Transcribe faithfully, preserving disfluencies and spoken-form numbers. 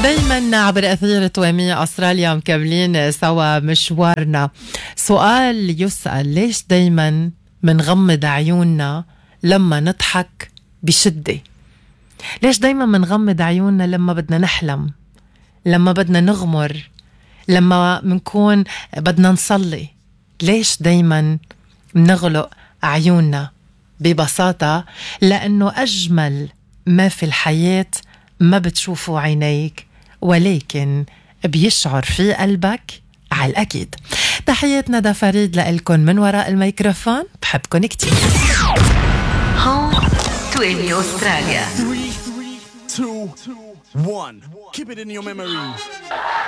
دايما عبر أثير توامية أستراليا مكملين سوا مشوارنا. سؤال يسأل: ليش دايما منغمض عيوننا لما نضحك بشدة؟ ليش دايما منغمض عيوننا لما بدنا نحلم، لما بدنا نغمر، لما منكون بدنا نصلي؟ ليش دايما منغلق عيوننا؟ ببساطة لأنه أجمل ما في الحياة ما بتشوفوا عينيك، ولكن بيشعر في قلبك على الأكيد. تحياتنا دا فريد لإلكن من وراء الميكروفون، بحبكن كتير. هون توامي أستراليا. three, two, one. Keep it in your memories.